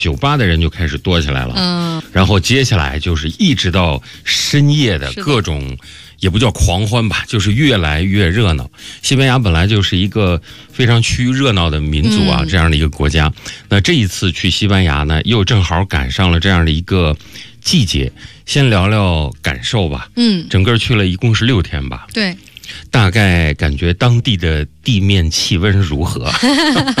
酒吧的人就开始多起来了，然后接下来就是一直到深夜的各种，也不叫狂欢吧，就是越来越热闹。西班牙本来就是一个非常趋于热闹的民族啊，这样的一个国家。那这一次去西班牙呢，又正好赶上了这样的一个季节。先聊聊感受吧，整个去了一共是6天吧， 对。 大概感觉当地的地面气温如何？